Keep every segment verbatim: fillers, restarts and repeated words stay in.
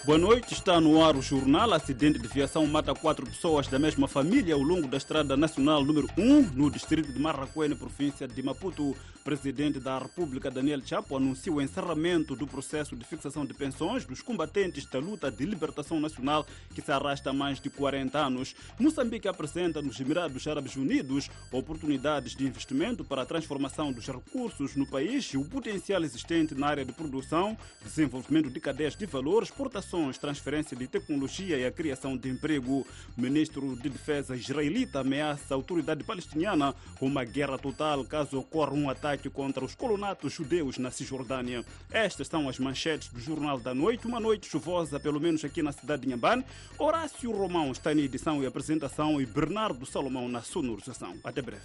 Boa noite, está no ar o jornal. Acidente de viação mata quatro pessoas da mesma família ao longo da Estrada Nacional número um, no distrito de Marraquene, província de Maputo. O presidente da República, Daniel Chapo, anunciou o encerramento do processo de fixação de pensões dos combatentes da luta de libertação nacional que se arrasta há mais de quarenta anos. Moçambique apresenta nos Emirados Árabes Unidos oportunidades de investimento para a transformação dos recursos no país e o potencial existente na área de produção, desenvolvimento de cadeias de valor, exportações, transferência de tecnologia e a criação de emprego. O ministro de Defesa israelita ameaça a autoridade palestiniana com uma guerra total caso ocorra um ataque contra os colonatos judeus na Cisjordânia. Estas são as manchetes do Jornal da Noite. Uma noite chuvosa, pelo menos aqui na cidade de Inhambane. Horácio Romão está na edição e apresentação e Bernardo Salomão na sonorização. Até breve.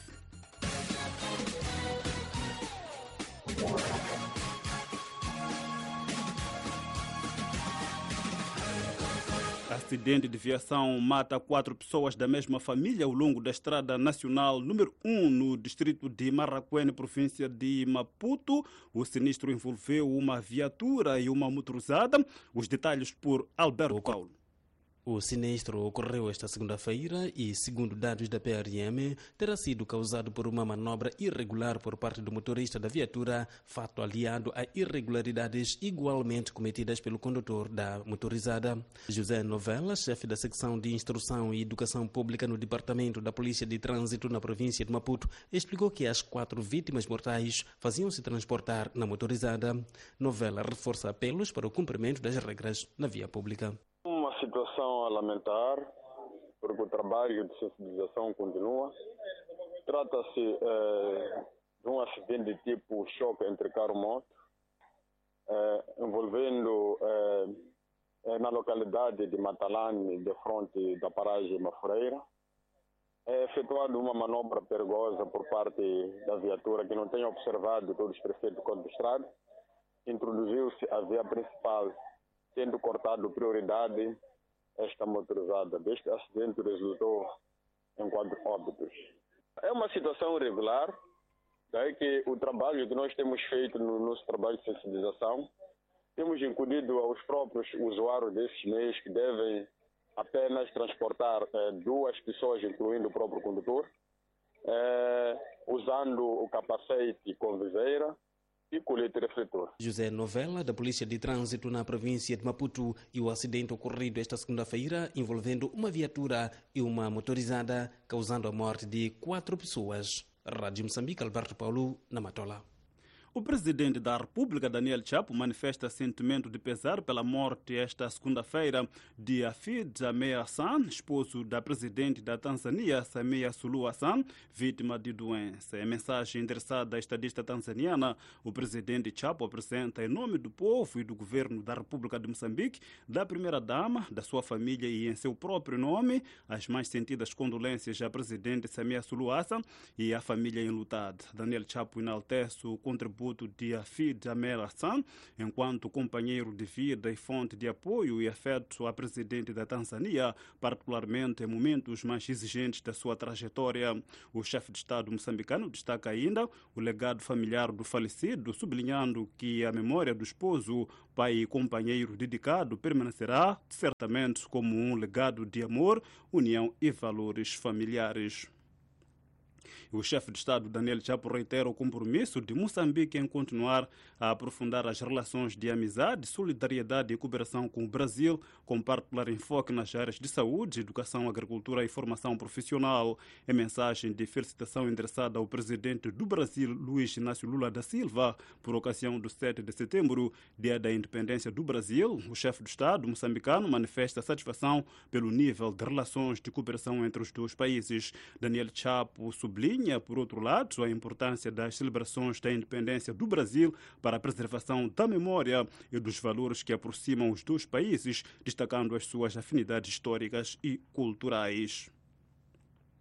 Acidente de viação mata quatro pessoas da mesma família ao longo da Estrada Nacional número um, no distrito de Marraquene, província de Maputo. O sinistro envolveu uma viatura e uma motorizada. Os detalhes por Alberto Paulo. O sinistro ocorreu esta segunda-feira e, segundo dados da P R M, terá sido causado por uma manobra irregular por parte do motorista da viatura, fato aliado a irregularidades igualmente cometidas pelo condutor da motorizada. José Novella, chefe da secção de Instrução e Educação Pública no Departamento da Polícia de Trânsito na província de Maputo, explicou que as quatro vítimas mortais faziam se transportar na motorizada. Novella reforça apelos para o cumprimento das regras na via pública. Uma situação a lamentar, porque o trabalho de sensibilização continua. Trata-se eh, de um acidente de tipo choque entre carro e moto, eh, envolvendo eh, na localidade de Matalane, de frente da paragem Mafureira. É efetuada uma manobra perigosa por parte da viatura que não tem observado todos os preceitos do Código de Estrada. Introduziu-se a via principal, tendo cortado prioridade esta motorizada. Deste acidente resultou em quatro óbitos. É uma situação irregular, daí que o trabalho que nós temos feito no nosso trabalho de sensibilização, temos incutido aos próprios usuários desses meios que devem apenas transportar eh, duas pessoas, incluindo o próprio condutor, eh, usando o capacete com viseira e colete refletor. José Novella, da Polícia de Trânsito na província de Maputo, e o acidente ocorrido esta segunda-feira envolvendo uma viatura e uma motorizada, causando a morte de quatro pessoas. Rádio Moçambique, Alberto Paulo, na Matola. O presidente da República, Daniel Chapo, manifesta sentimento de pesar pela morte esta segunda-feira de Hafidh Ameir Hassan, esposo da presidente da Tanzânia, Samia Suluhu Hassan, vítima de doença. Em mensagem endereçada à estadista tanzaniana, o presidente Chapo apresenta, em nome do povo e do governo da República de Moçambique, da primeira-dama, da sua família e em seu próprio nome, as mais sentidas condolências à presidente Samia Suluhu Hassan e à família enlutada. Daniel Chapo enaltece o contributo de Hafidh Ameir Hassan, enquanto companheiro de vida e fonte de apoio e afeto à presidente da Tanzânia, particularmente em momentos mais exigentes da sua trajetória. O chefe de Estado moçambicano destaca ainda o legado familiar do falecido, sublinhando que a memória do esposo, pai e companheiro dedicado permanecerá certamente como um legado de amor, união e valores familiares. O chefe de Estado, Daniel Chapo, reitera o compromisso de Moçambique em continuar a aprofundar as relações de amizade, solidariedade e cooperação com o Brasil, com particular enfoque nas áreas de saúde, educação, agricultura e formação profissional. Em mensagem de felicitação endereçada ao presidente do Brasil, Luiz Inácio Lula da Silva, por ocasião do sete de setembro, dia da independência do Brasil, o chefe de Estado moçambicano manifesta satisfação pelo nível de relações de cooperação entre os dois países. Daniel Chapo sublinha, por outro lado, a importância das celebrações da independência do Brasil para a preservação da memória e dos valores que aproximam os dois países, destacando as suas afinidades históricas e culturais.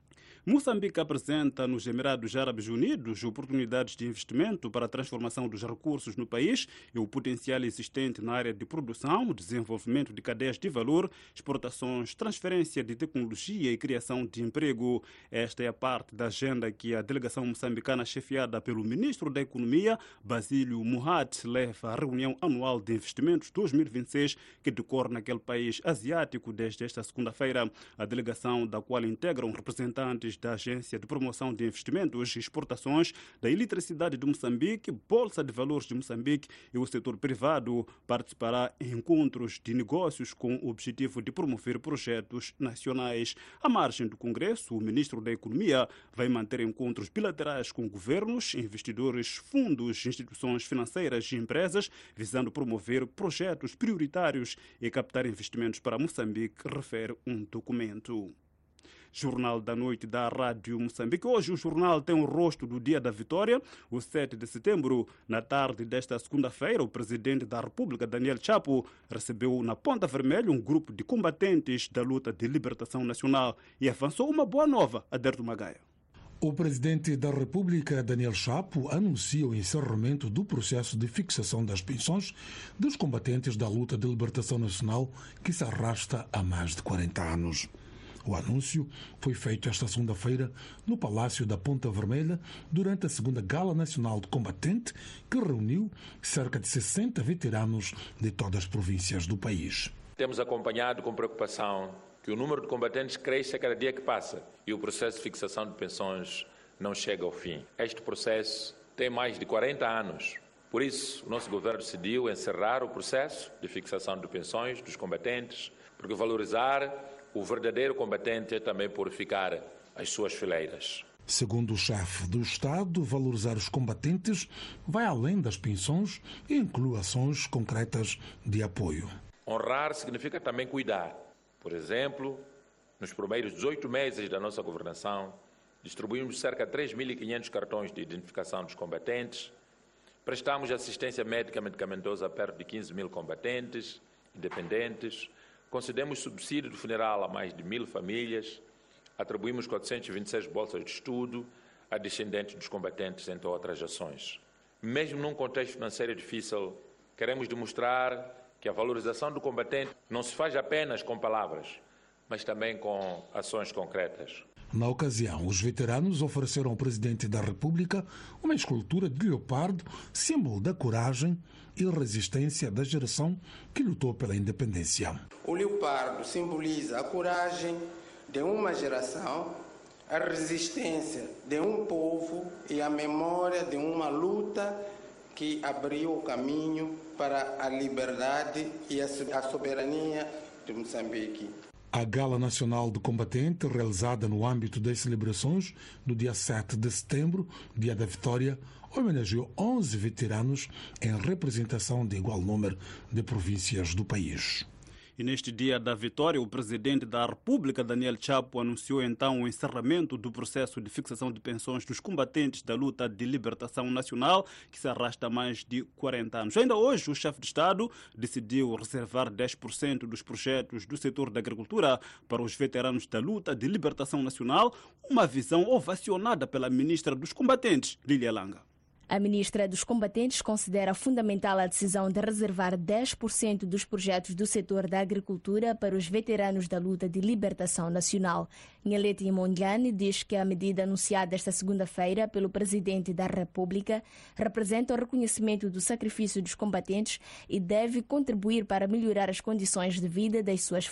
Moçambique apresenta nos Emirados Árabes Unidos oportunidades de investimento para a transformação dos recursos no país e o potencial existente na área de produção, desenvolvimento de cadeias de valor, exportações, transferência de tecnologia e criação de emprego. Esta é a parte da agenda que a delegação moçambicana chefiada pelo ministro da Economia, Basílio Muhat, leva à reunião anual de investimentos dois mil e vinte e seis que decorre naquele país asiático desde esta segunda-feira. A delegação, da qual integram representantes da Agência de Promoção de Investimentos e Exportações, da Eletricidade de Moçambique, Bolsa de Valores de Moçambique e o setor privado, participará em encontros de negócios com o objetivo de promover projetos nacionais. À margem do Congresso, o ministro da Economia vai manter encontros bilaterais com governos, investidores, fundos, instituições financeiras e empresas, visando promover projetos prioritários e captar investimentos para Moçambique, refere um documento. Jornal da Noite da Rádio Moçambique. Hoje o jornal tem o rosto do Dia da Vitória, o sete de setembro. Na tarde desta segunda-feira, o presidente da República, Daniel Chapo, recebeu na Ponta Vermelha um grupo de combatentes da luta de libertação nacional e avançou uma boa nova, Aderdo Magaia. O presidente da República, Daniel Chapo, anuncia o encerramento do processo de fixação das pensões dos combatentes da luta de libertação nacional que se arrasta há mais de quarenta anos. O anúncio foi feito esta segunda-feira no Palácio da Ponta Vermelha durante a segunda Gala Nacional de Combatente, que reuniu cerca de sessenta veteranos de todas as províncias do país. Temos acompanhado com preocupação que o número de combatentes cresce a cada dia que passa e o processo de fixação de pensões não chega ao fim. Este processo tem mais de quarenta anos. Por isso, o nosso governo decidiu encerrar o processo de fixação de pensões dos combatentes, porque valorizar o verdadeiro combatente é também purificar as suas fileiras. Segundo o chefe do Estado, valorizar os combatentes vai além das pensões e inclui ações concretas de apoio. Honrar significa também cuidar. Por exemplo, nos primeiros dezoito meses da nossa governação, distribuímos cerca de três mil e quinhentos cartões de identificação dos combatentes, prestamos assistência médica medicamentosa a perto de quinze mil combatentes independentes, concedemos subsídio de funeral a mais de mil famílias, atribuímos quatrocentas e vinte e seis bolsas de estudo a descendentes dos combatentes, entre outras ações. Mesmo num contexto financeiro difícil, queremos demonstrar que a valorização do combatente não se faz apenas com palavras, mas também com ações concretas. Na ocasião, os veteranos ofereceram ao presidente da República uma escultura de leopardo, símbolo da coragem e resistência da geração que lutou pela independência. O leopardo simboliza a coragem de uma geração, a resistência de um povo e a memória de uma luta que abriu o caminho para a liberdade e a soberania de Moçambique. A Gala Nacional do Combatente, realizada no âmbito das celebrações do dia sete de setembro, Dia da Vitória, homenageou onze veteranos em representação de igual número de províncias do país. E neste dia da vitória, o presidente da República, Daniel Chapo, anunciou então o encerramento do processo de fixação de pensões dos combatentes da luta de libertação nacional, que se arrasta há mais de quarenta anos. Ainda hoje, o chefe de Estado decidiu reservar dez por cento dos projetos do setor da agricultura para os veteranos da luta de libertação nacional, uma visão ovacionada pela ministra dos combatentes, Lília Langa. A ministra dos Combatentes considera fundamental a decisão de reservar dez por cento dos projetos do setor da agricultura para os veteranos da luta de libertação nacional. Nhalete Imongane diz que a medida anunciada esta segunda-feira pelo presidente da República representa o reconhecimento do sacrifício dos combatentes e deve contribuir para melhorar as condições de vida das suas